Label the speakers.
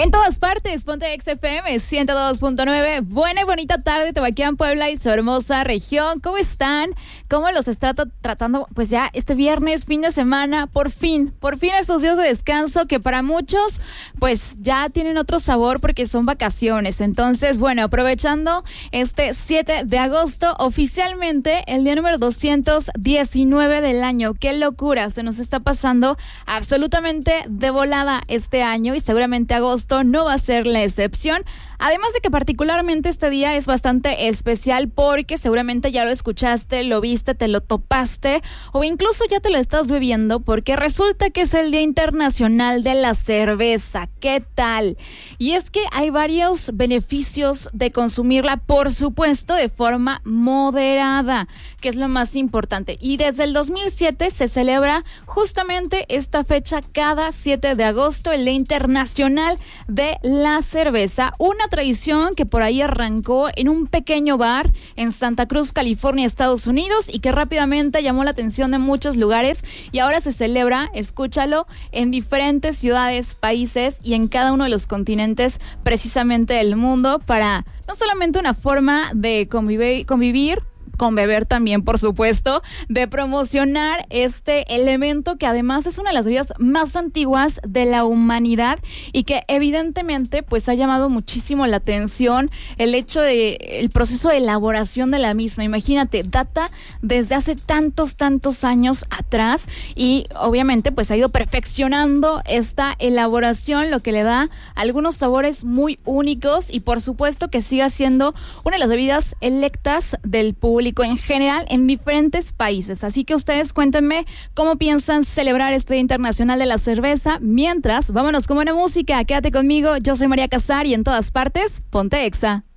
Speaker 1: En todas partes, ponte XFM 102.9. Buena y bonita tarde, Tehuacán, Puebla y su hermosa región. ¿Cómo están? ¿Cómo los está tratando? Pues ya este viernes, fin de semana, por fin estos días de descanso que para muchos pues ya tienen otro sabor porque son vacaciones. Entonces, bueno, aprovechando este 7 de agosto, oficialmente el día número 219 del año. ¡Qué locura! Se nos está pasando absolutamente de volada este año y seguramente agosto no va a ser la excepción. Además de que particularmente este día es bastante especial porque seguramente ya lo escuchaste, lo viste, te lo topaste o incluso ya te lo estás bebiendo porque resulta que es el Día Internacional de la Cerveza. ¿Qué tal? Y es que hay varios beneficios de consumirla, por supuesto, de forma moderada, que es lo más importante. Y desde el 2007 se celebra justamente esta fecha cada 7 de agosto, el Día Internacional de la Cerveza. Una tradición que por ahí arrancó en un pequeño bar en Santa Cruz, California, Estados Unidos, y que rápidamente llamó la atención de muchos lugares y ahora se celebra, escúchalo, en diferentes ciudades, países y en cada uno de los continentes precisamente del mundo, para no solamente una forma de convivir con beber también, por supuesto, de promocionar este elemento que además es una de las bebidas más antiguas de la humanidad y que evidentemente pues ha llamado muchísimo la atención el hecho de el proceso de elaboración de la misma. Imagínate, data desde hace tantos años atrás y obviamente pues ha ido perfeccionando esta elaboración, lo que le da algunos sabores muy únicos y por supuesto que siga siendo una de las bebidas electas del público en general en diferentes países. Así que ustedes cuéntenme cómo piensan celebrar este Día Internacional de la Cerveza. Mientras, vámonos con buena música. Quédate conmigo, yo soy María Casar y en todas partes, ponte Exa.